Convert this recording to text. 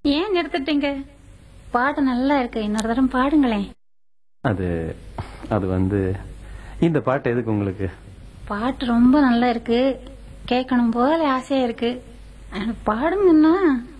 ஏன் நிறுத்திட்டீங்க? பாட்டு நல்லா இருக்கு, இன்னொரு தரம் பாடுங்களேன். அது அது வந்து இந்த பாட்டு எதுக்கு உங்களுக்கு? பாட்டு ரொம்ப நல்லா இருக்கு, கேட்கணும் போல ஆசையா இருக்கு. பாடுங்கன்னா